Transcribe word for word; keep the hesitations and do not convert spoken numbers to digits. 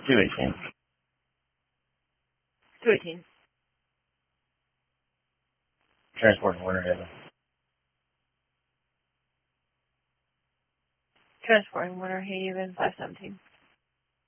two eighteen. two eighteen. Transporting Winter Haven. Transporting Winter Haven, five seventeen.